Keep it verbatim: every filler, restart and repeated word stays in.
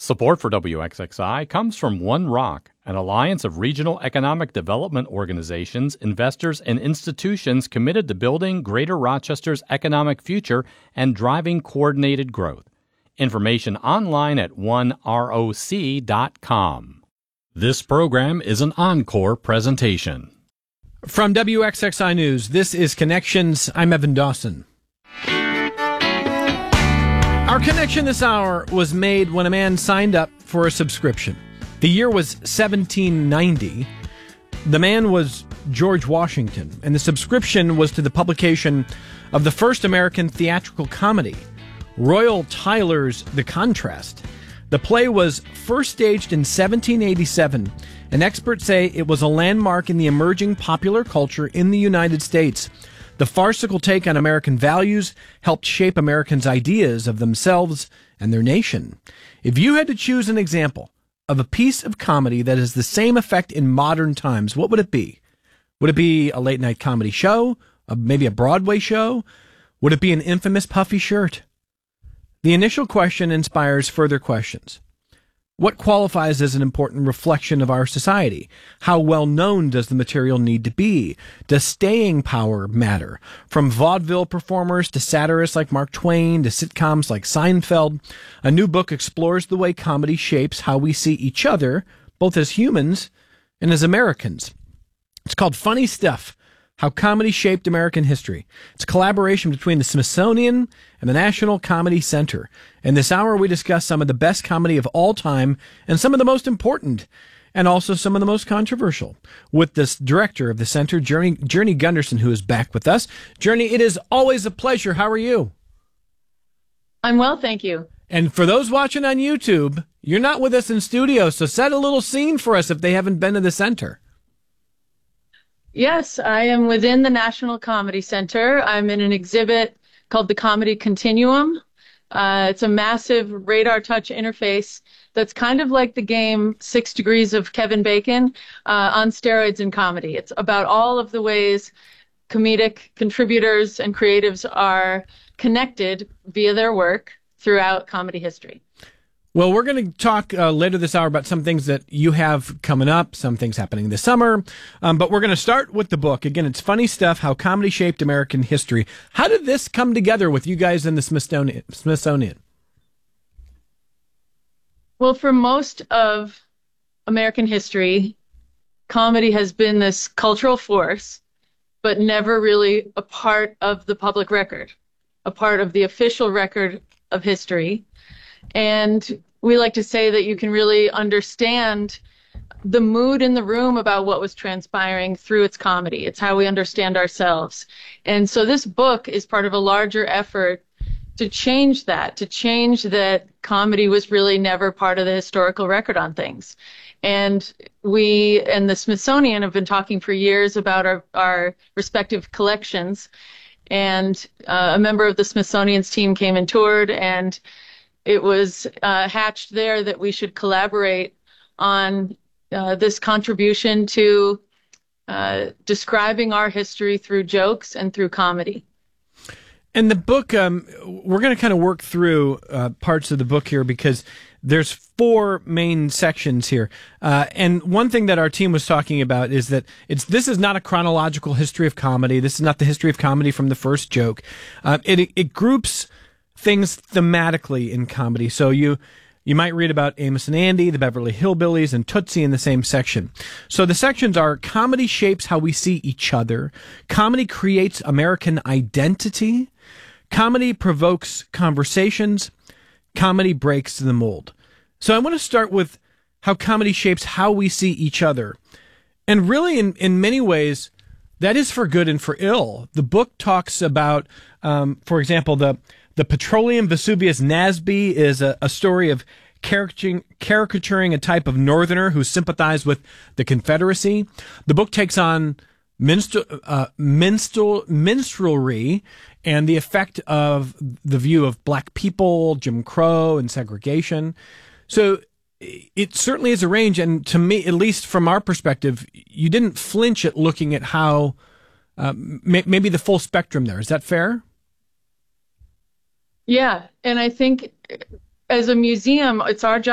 Support for W X X I comes from One Rock, an alliance of regional economic development organizations, investors, and institutions committed to building Greater Rochester's economic future and driving coordinated growth. Information online at one roc dot com. This program is an encore presentation. From W X X I News, this is Connections. I'm Evan Dawson. Our connection this hour was made when a man signed up for a subscription. The year was seventeen ninety. The man was George Washington, and the subscription was to the publication of the first American theatrical comedy, Royal Tyler's The Contrast. The play was first staged in seventeen eighty-seven, and experts say it was a landmark in the emerging popular culture in the United States. The farcical take on American values helped shape Americans' ideas of themselves and their nation. If you had to choose an example of a piece of comedy that has the same effect in modern times, what would it be? Would it be a late-night comedy show? A, maybe a Broadway show? Would it be an infamous puffy shirt? The initial question inspires further questions. What qualifies as an important reflection of our society? How well known does the material need to be? Does staying power matter? From vaudeville performers to satirists like Mark Twain to sitcoms like Seinfeld, a new book explores the way comedy shapes how we see each other, both as humans and as Americans. It's called Funny Stuff: How Comedy Shaped American History. It's a collaboration between the Smithsonian and the National Comedy Center. In this hour, we discuss some of the best comedy of all time and some of the most important, and also some of the most controversial, with this director of the center, Journey, Journey Gunderson, who is back with us. Journey, it is always a pleasure. How are you? I'm well, thank you. And for those watching on YouTube, you're not with us in studio, so set a little scene for us if they haven't been to the center. Yes, I am within the National Comedy Center. I'm in an exhibit called the Comedy Continuum. Uh, it's a massive radar touch interface that's kind of like the game Six Degrees of Kevin Bacon uh, on steroids in comedy. It's about all of the ways comedic contributors and creatives are connected via their work throughout comedy history. Well, we're going to talk uh, later this hour about some things that you have coming up, some things happening this summer, um, but we're going to start with the book. Again, it's Funny Stuff: How Comedy Shaped American History. How did this come together with you guys in the Smithsonian? Smithsonian? Well, for most of American history, comedy has been this cultural force, but never really a part of the public record, a part of the official record of history. And we like to say that you can really understand the mood in the room about what was transpiring through its comedy. It's how we understand ourselves. And so this book is part of a larger effort to change that, to change that comedy was really never part of the historical record on things. And we and the Smithsonian have been talking for years about our, our respective collections. And uh, a member of the Smithsonian's team came and toured, and it was uh, hatched there that we should collaborate on uh, this contribution to uh, describing our history through jokes and through comedy. And the book, um, we're going to kind of work through uh, parts of the book here because there's four main sections here. Uh, and one thing that our team was talking about is that it's this is not a chronological history of comedy. This is not the history of comedy from the first joke. Uh, it, it groups things thematically in comedy. So you you might read about Amos and Andy, the Beverly Hillbillies, and Tootsie in the same section. So the sections are: comedy shapes how we see each other, comedy creates American identity, comedy provokes conversations, comedy breaks the mold. So I want to start with how comedy shapes how we see each other. And really, in, in many ways, that is for good and for ill. The book talks about, um, for example, the The Petroleum Vesuvius Nasby is a, a story of caricaturing, caricaturing a type of Northerner who sympathized with the Confederacy. The book takes on minstrel, uh, minstrel, minstrelry and the effect of the view of black people, Jim Crow, and segregation. So it certainly is a range, and to me, at least from our perspective, you didn't flinch at looking at how uh, may, maybe the full spectrum there. Is that fair? Yeah, and I think as a museum, it's our job